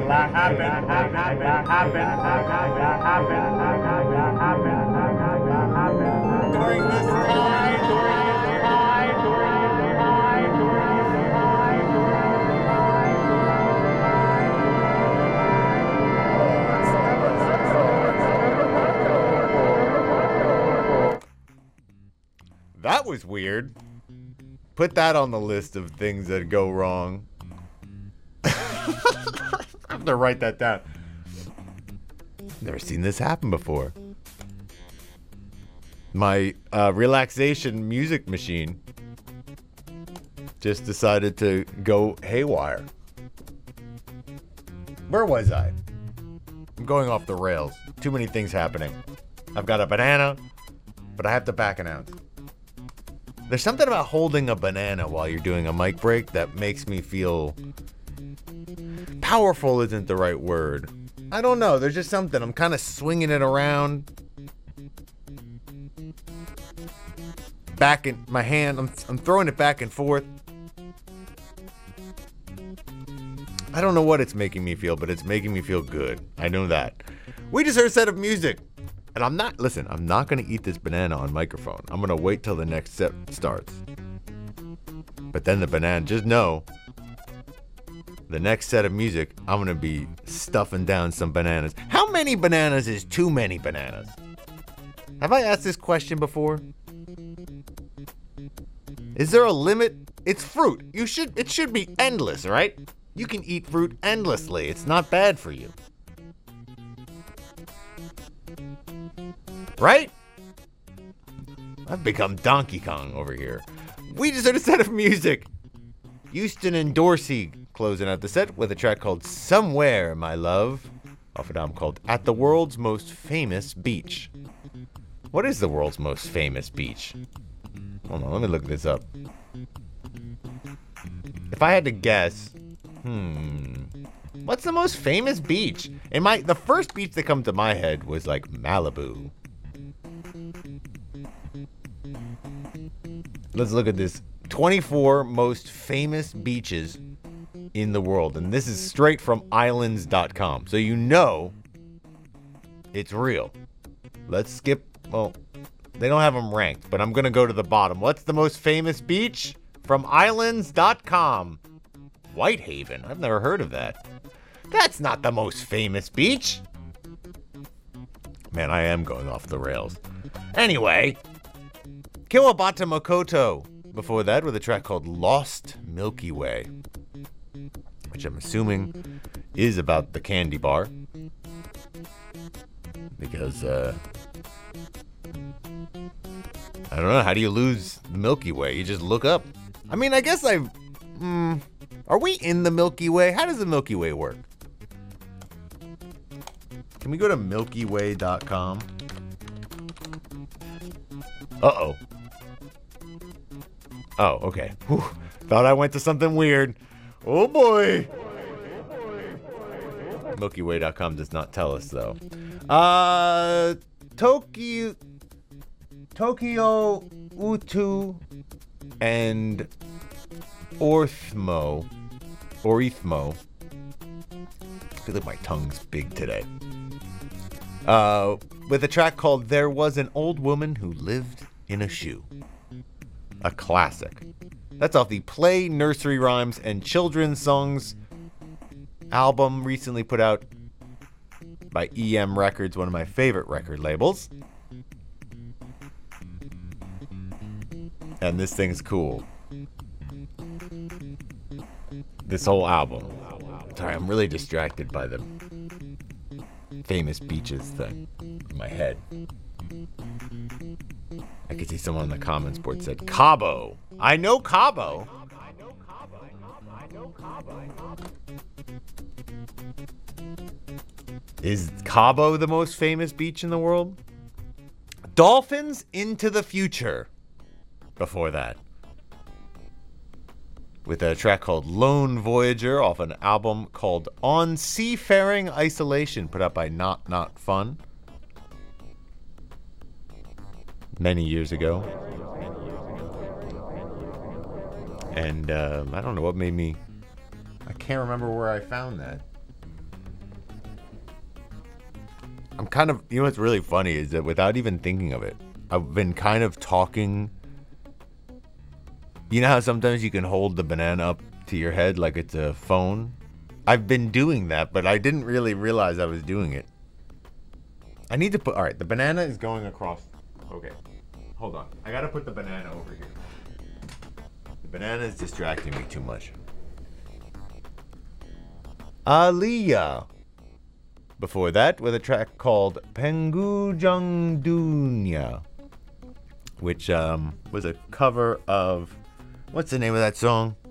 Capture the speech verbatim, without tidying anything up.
During this time, during this time, during this time, during this time. That was weird. Put that on the list of things that go wrong. I have to write that down. Never seen this happen before. My uh, relaxation music machine just decided to go haywire. Where was I? I'm going off the rails. Too many things happening. I've got a banana, but I have to back announce. There's something about holding a banana while you're doing a mic break that makes me feel... Powerful isn't the right word. I don't know. There's just something. I'm kind of swinging it around. Back in my hand. I'm, I'm throwing it back and forth. I don't know what it's making me feel, but it's making me feel good. I know that. We just heard a set of music. And I'm not, listen, I'm not going to eat this banana on microphone. I'm going to wait till the next set starts. But then the banana, just know, the next set of music, I'm going to be stuffing down some bananas. How many bananas is too many bananas? Have I asked this question before? Is there a limit? It's fruit. You should, it should be endless, right? You can eat fruit endlessly. It's not bad for you. Right? I've become Donkey Kong over here. We just heard a set of music. Houston and Dorsey closing out the set with a track called Somewhere, My Love, off an album called At the World's Most Famous Beach. What is the world's most famous beach? Hold on, let me look this up. If I had to guess, hmm, what's the most famous beach? In my, the first beach that comes to my head was like Malibu. Let's look at this. twenty-four most famous beaches in the world. And this is straight from islands dot com. So you know it's real. Let's skip. Well, they don't have them ranked, but I'm going to go to the bottom. What's the most famous beach? From islands dot com. Whitehaven. I've never heard of that. That's not the most famous beach. Man, I am going off the rails. Anyway, Kiwabata Makoto before that with a track called Lost Milky Way, which I'm assuming is about the candy bar. Because, uh, I don't know, how do you lose the Milky Way? You just look up. I mean, I guess I, mm, are we in the Milky Way? How does the Milky Way work? Can we go to milky way dot com? Uh-oh. Oh, okay. Whew. Thought I went to something weird. Oh, boy. milky way dot com does not tell us, though. Uh, Tokyo, Tokyo Utu and Orthmo, Orithmo. I feel like my tongue's big today. Uh, with a track called There Was an Old Woman Who Lived in a Shoe. A classic. That's off the Play Nursery Rhymes and Children's Songs album recently put out by E M Records, one of my favorite record labels. And this thing's cool. This whole album. Sorry, I'm really distracted by the famous beaches thing in my head. I could see someone in the comments board said, Cabo. I know Cabo. Is Cabo the most famous beach in the world? Dolphins Into the Future. Before that. With a track called Lone Voyager off an album called On Seafaring Isolation, put out by Not Not Fun. Many years ago. And uh, I don't know what made me... I can't remember where I found that. I'm kind of, you know what's really funny is that without even thinking of it, I've been kind of talking. You know how sometimes you can hold the banana up to your head like it's a phone? I've been doing that, but I didn't really realize I was doing it. I need to put, all right, the banana is going across. Okay, hold on. I gotta put the banana over here. The banana is distracting me too much. Aliyah. Before that, with a track called Pengu Dunya, which um, was a cover of, what's the name of that song?